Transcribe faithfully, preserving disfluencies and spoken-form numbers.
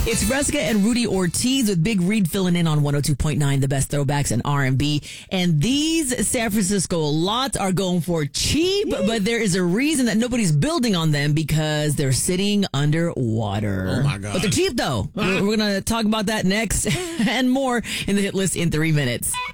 It's Fresca and Rudy Ortiz with Big Reed filling in on one oh two point nine, the best throwbacks and R and B. And these San Francisco lots are going for cheap, but there is a reason that nobody's building on them because they're sitting underwater. Oh, my God. But they're cheap, though. We're, we're going to talk about that next and more in the hit list in three minutes.